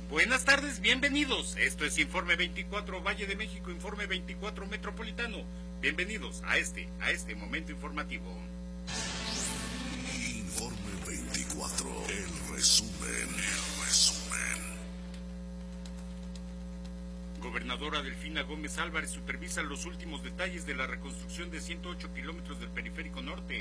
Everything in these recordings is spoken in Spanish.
Buenas tardes, bienvenidos. Esto es Informe 24 Valle de México, Informe 24 Metropolitano. Bienvenidos a este momento informativo. Informe 24, el resumen. Gobernadora Delfina Gómez Álvarez supervisa los últimos detalles de la reconstrucción de 108 kilómetros del Periférico Norte.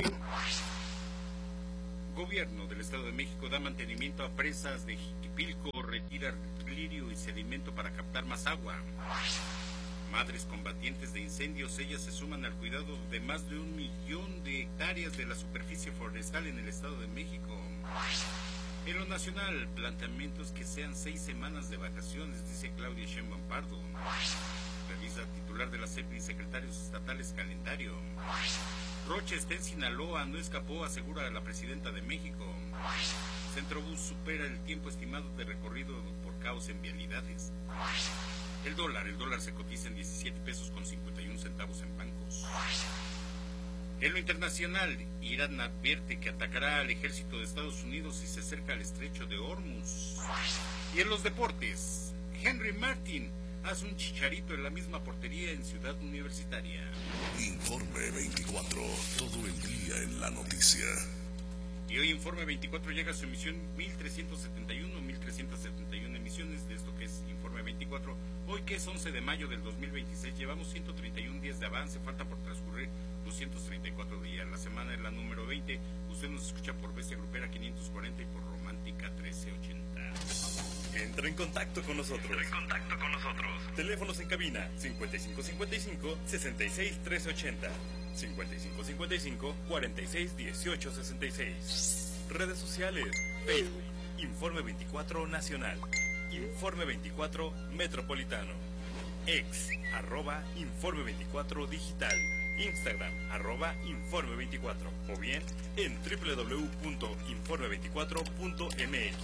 Gobierno del Estado de México da mantenimiento a presas de Jiquipilco, retira lirio y sedimento para captar más agua. Madres combatientes de incendios, ellas se suman al cuidado de más de 1 millón de hectáreas de la superficie forestal en el Estado de México. En lo nacional, planteamientos que sean 6 semanas de vacaciones, dice Claudia Sheinbaum Pardo. Revisa titular de la CEPI y secretarios estatales calendario. Rocha está en Sinaloa, no escapó, asegura la presidenta de México. Centrobús supera el tiempo estimado de recorrido por caos en vialidades. El dólar se cotiza en 17 pesos con 51 centavos en bancos. En lo internacional, Irán advierte que atacará al ejército de Estados Unidos si se acerca al estrecho de Hormuz. Y en los deportes, Henry Martin hace un chicharito en la misma portería en Ciudad Universitaria. Informe 24, todo el día en la noticia. Y hoy Informe 24 llega a su emisión 1371 emisiones de esto que es Informe 24. Hoy que es 11 de mayo del 2026, llevamos 131 días de avance, falta por transcurrir 234 días. La semana es la número 20, usted nos escucha por Bestia Grupera 540 y por Romántica 1380. Entra en contacto con nosotros. Teléfonos en cabina 5555-661380, 5555-461866. Redes sociales, Facebook, Informe 24 Nacional, Informe 24 Metropolitano, ex, @Informe 24 Digital, Instagram, @Informe 24, o bien en www.informe24.mx.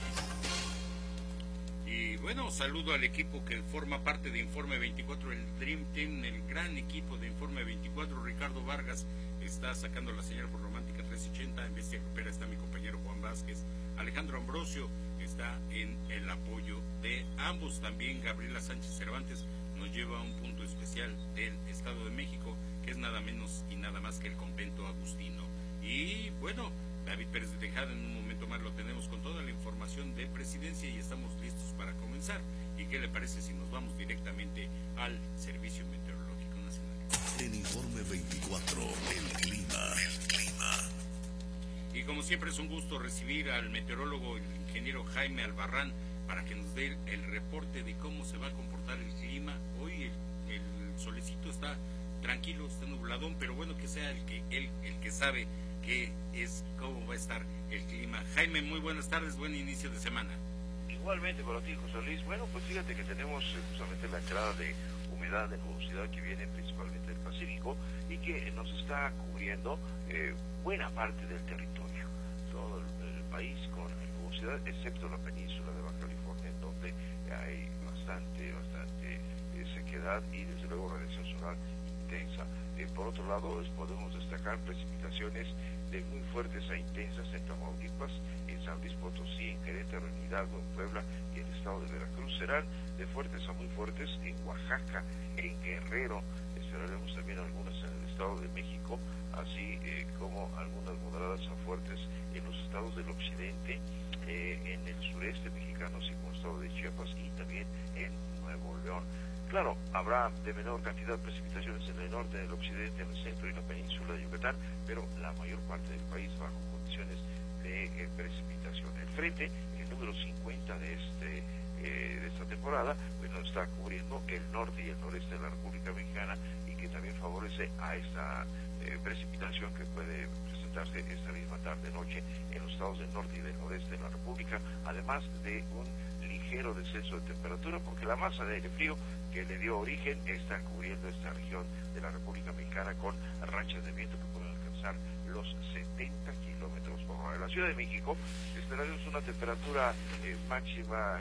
Y bueno, saludo al equipo que forma parte de Informe 24, el Dream Team, el gran equipo de Informe 24. Ricardo Vargas está sacando la señal por Romántica 1380, en Bestia Grupera está mi compañero Juan Vázquez, Alejandro Ambrosio está en el apoyo de ambos, también Gabriela Sánchez Cervantes nos lleva a un punto especial del Estado de México, que es nada menos y nada más que el Convento Agustino. Y bueno, David Pérez de Tejada, en un momento más lo tenemos con toda la información de presidencia y estamos listos para comenzar. ¿Y qué le parece si nos vamos directamente al Servicio Meteorológico Nacional? En Informe 24, el clima. Y como siempre es un gusto recibir al meteorólogo, el ingeniero Jaime Albarrán, para que nos dé el reporte de cómo se va a comportar el clima. Hoy el solecito está tranquilo, está nubladón, pero bueno, que sea el que sabe qué es, cómo va a estar el clima. Jaime, muy buenas tardes, buen inicio de semana. Igualmente para ti, José Luis. Bueno, pues fíjate que tenemos justamente la entrada de humedad, de nubosidad que viene principalmente del Pacífico y que nos está cubriendo buena parte del territorio. Todo el país con nubosidad, excepto la península de Baja California, en donde hay bastante sequedad y desde luego radiación solar intensa. Por otro lado, podemos destacar precipitaciones de muy fuertes a intensas en Tamaulipas, en San Luis Potosí, en Querétaro, en Hidalgo, en Puebla y en el estado de Veracruz. Serán de fuertes a muy fuertes en Oaxaca, en Guerrero. Esperaremos también algunas en el estado de México, así como algunas moderadas a fuertes en los estados del occidente, en el sureste mexicano, así como el estado de Chiapas y también en Nuevo León. Claro, habrá de menor cantidad de precipitaciones en el norte, en el occidente, en el centro y en la península de Yucatán, pero la mayor parte del país bajo condiciones de precipitación. El frente, el número 50 de esta temporada, pues nos está cubriendo el norte y el noreste de la República Mexicana y que también favorece a esta precipitación que puede presentarse esta misma tarde-noche en los estados del norte y del noreste de la República, además de un ligero descenso de temperatura, porque la masa de aire frío que le dio origen está cubriendo esta región de la República Mexicana con rachas de viento que pueden alcanzar los 70 kilómetros por hora. En la Ciudad de México esperaremos una temperatura máxima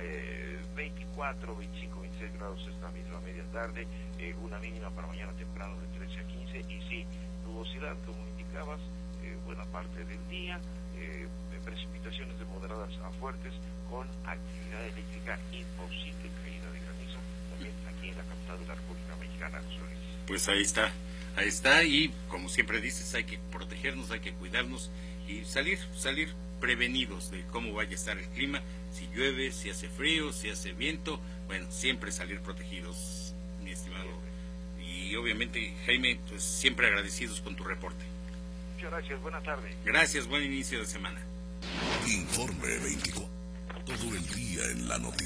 24, 25, 26 grados esta misma media tarde, una mínima para mañana temprano de 13 a 15 y sí, nubosidad como indicabas, buena parte del día, precipitaciones de moderadas a fuertes con actividad eléctrica y posible caída de granizo, también aquí en la capital de la República Mexicana, José Luis. Pues ahí está, y como siempre dices, hay que protegernos, hay que cuidarnos y salir prevenidos de cómo vaya a estar el clima, si llueve, si hace frío, si hace viento, bueno, siempre salir protegidos, mi estimado. Y obviamente, Jaime, pues siempre agradecidos con tu reporte. Muchas gracias, buena tarde. Gracias, buen inicio de semana. Informe 24. Todo el día en la noticia.